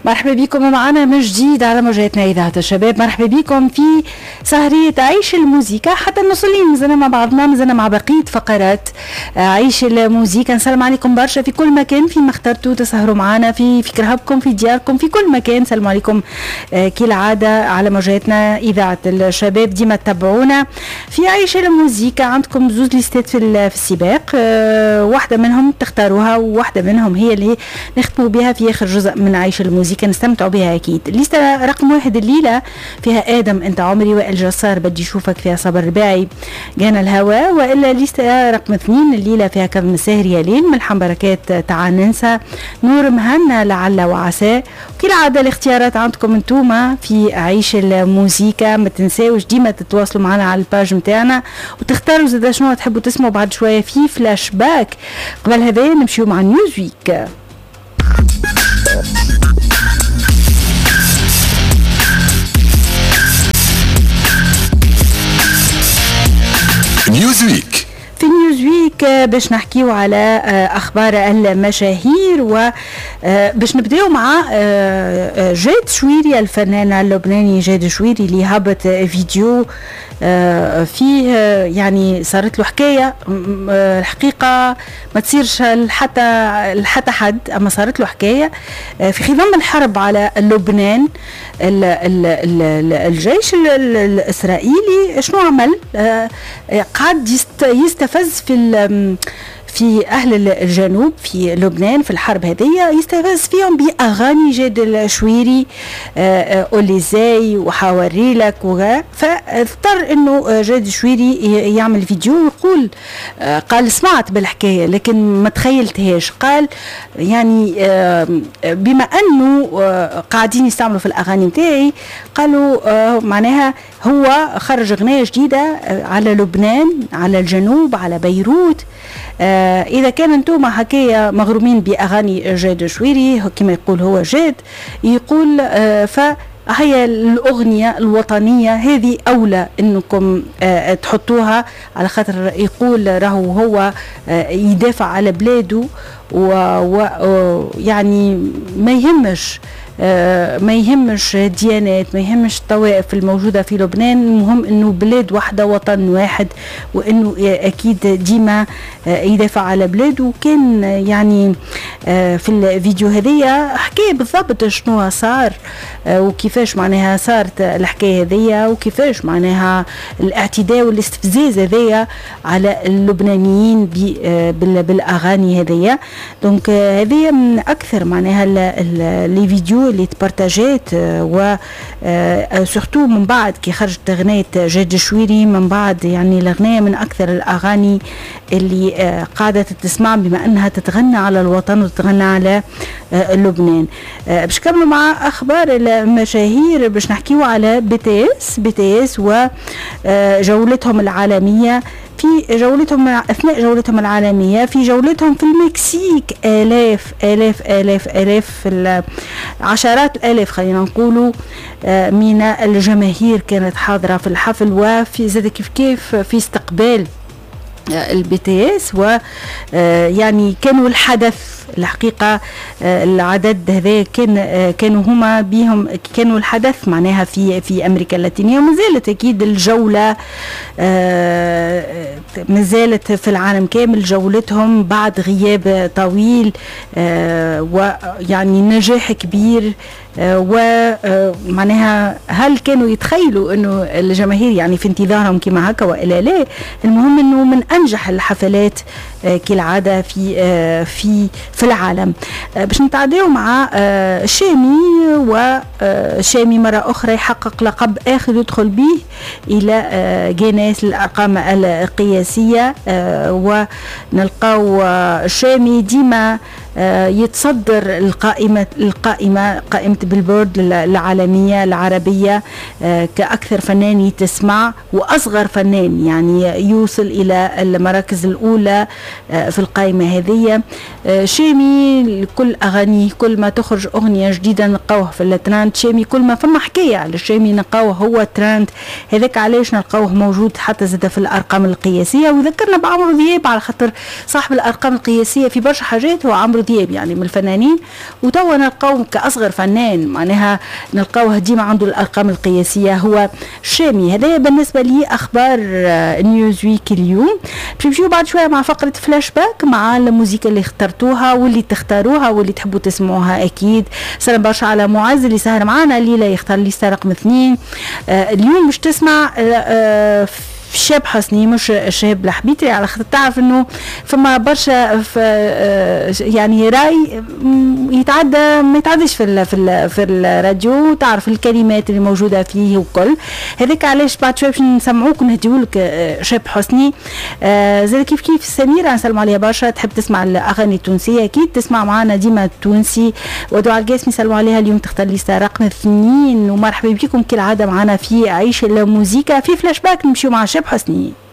مرحبا بكم معنا من جديد على موجاتنا إذاعة الشباب. مرحبا بكم في سهرية عيش الموسيقى حتى نوصلين مازلنا مع بعضنا، مازلنا مع بقية فقرات عيش الموسيقى. نسلم عليكم برشا في كل مكان، في ما اخترتوا تسهروا معنا، في كرهبكم، في دياركم، في كل مكان. سلام عليكم كالعادة على موجاتنا إذاعة الشباب. ديما تتابعونا في عيش الموسيقى. عندكم زوز ليستات في السباق، واحدة منهم تختاروها وواحدة منهم هي اللي نختموا بها في آخر جزء من عيش الموسيقى، نستمتعوا بها أكيد. الليستة رقم 1 الليلة فيها آدم أنت عمري، وائل جسار بدي شوفك، فيها صبر رباعي جانا الهواء، وإلا الليستة رقم 2 الليلة فيها كظم الساهر يالين، ملحم بركات تعال ننسى، نور مهنا لعل وعسى. وكالعادة الاختيارات عندكم انتوما في عيش الموسيقى. ما تنساوش ديما تتواصلوا معنا على الباج متاعنا وتختاروا زاد شنو تحبوا تسمعوا بعد شوية في فلاش باك. قبل هذا نمشيو مع نيوزويك. نيوزويك. في نيوزويك باش نحكيو على اخبار المشاهير، وباش نبداو مع جاد شويري، الفنان اللبناني جاد شويري اللي هبط فيديو فيه يعني صارت له حكايه الحقيقه ما تصيرش لحتى حد، اما صارت له حكايه في خضم الحرب على لبنان. الجيش الاسرائيلي شنو عمل؟ قعد يستفز في أهل الجنوب في لبنان في الحرب هذه، يستفز فيهم بأغاني جاد الشويري، قولي ازاي وحاوري لك فاضطر انه جاد الشويري يعمل فيديو ويقول قال سمعت بالحكاية لكن ما تخيلتهاش. قال يعني بما انه قاعدين يستعملوا في الأغاني متاعي، قالوا معناها هو خرج أغنية جديدة على لبنان، على الجنوب، على بيروت. إذا كان أنتم حكاية مغرومين بأغاني جاد شويري كما يقول هو جاد، يقول فهي الأغنية الوطنية هذه أولى أنكم تحطوها، على خاطر يقول راهو هو يدافع على بلاده، ويعني ما يهمش ديانات، ما يهمش الطوائف الموجودة في لبنان، المهم انه بلاد واحدة وطن واحد، وانه اكيد ديما يدافع على بلاده. وكان يعني في الفيديو هذيا حكاية بالضبط شنو صار وكيفاش معناها صارت الحكاية هذيا، وكيفاش معناها الاعتداء والاستفزاز هذيا على اللبنانيين بالاغاني هذيا. دونك هذه من اكثر معناها لي فيديو اللي تبارتاجات، و سورتو من بعد كي خرجت اغنيه جاد شويري، من بعد يعني الاغنيه من اكثر الاغاني اللي قاعده تسمع بما انها تتغنى على الوطن وتتغنى على لبنان. باش نكملوا مع اخبار المشاهير، باش نحكيو على BTS وجولتهم العالميه. في جولتهم أثناء جولتهم العالمية، في جولتهم في المكسيك آلاف عشرات الآلاف خلينا نقولوا من الجماهير كانت حاضرة في الحفل، وفي زاد كيف في استقبال BTS، ويعني كانوا الحدث الحقيقة. العدد هذا كانوا هما بهم كانوا الحدث معناها في أمريكا اللاتينية، وما زالت أكيد الجولة ما زالت في العالم كامل جولتهم بعد غياب طويل، ويعني نجاح كبير. ومعناها هل كانوا يتخيلوا انه الجماهير يعني في انتظارهم كما هكا والا لا؟ المهم انه من انجح الحفلات كالعاده في العالم. باش نتعداو مع شامي، وشامي مره اخرى يحقق لقب اخر يدخل به الى جينيس الارقام القياسيه، ونلقاو شامي ديما يتصدر قائمة بالبورد العالمية العربية كأكثر فنان تسمع وأصغر فنان، يعني يوصل إلى المراكز الأولى في القائمة هذه. شامي كل أغانيه كل ما تخرج أغنية جديدة نلقاوه في الترند. شامي كل ما فما حكاية على شامي نلقاوه هو ترند، هذاك علاش نلقاوه موجود حتى زاد في الأرقام القياسية. وذكرنا بعمرو دياب على خاطر صاحب الأرقام القياسية في برشا حاجات، هو عمرو دياب يعني من الفنانين، وتوا نلقاو كأصغر فنان معناها نلقاوه ديما عنده الأرقام القياسية هو شامي. هذا بالنسبة لي أخبار نيوزويك اليوم. نمشيو بعد شوية مع فقرة فلاش باك مع الموسيقى اللي اخترتوها واللي تختاروها واللي تحبوا تسمعوها. أكيد سلام برشا على معز اللي سهر معنا الليلة يختار ليستا رقم 2. اليوم مش تسمع شاب حسني مش شاب الحبيتري، على خاطر تعرف انه فما برشا يعني راي يتعدى ما يتعدش في الراديو، تعرف الكلمات اللي موجوده فيه وكل هذاك. علاش بعد شويه باش نسمعوك ونهديولك شاب حسني. زي كيف سميره نسلم عليها برشا، تحب تسمع الاغاني التونسيه اكيد تسمع معنا ديما التونسي. ودعاء القاسمي سلموا عليها اليوم تختار ليستا رقم 2، ومرحبا بكم كالعاده معنا في عيش الموسيقى في فلاش باك. نمشيو مع شاب حسني.